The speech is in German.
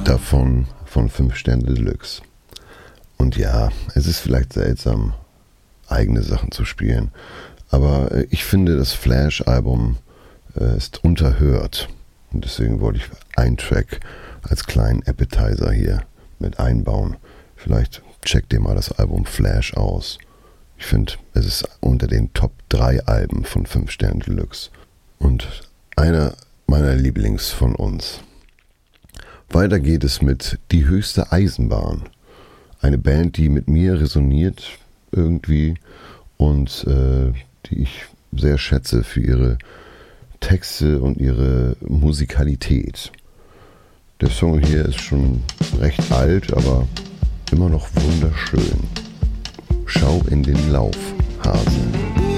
davon von 5 Sterne Deluxe. Und ja, es ist vielleicht seltsam, eigene Sachen zu spielen, aber ich finde, das Flash-Album ist unterhört. Und deswegen wollte ich einen Track als kleinen Appetizer hier mit einbauen. Vielleicht checkt ihr mal das Album Flash aus. Ich finde, es ist unter den Top 3 Alben von 5 Sterne Deluxe. Und einer meiner Lieblings von uns. Weiter geht es mit Die höchste Eisenbahn. Eine Band, die mit mir resoniert irgendwie und die ich sehr schätze für ihre Texte und ihre Musikalität. Der Song hier ist schon recht alt, aber immer noch wunderschön. Schau in den Lauf, Hase.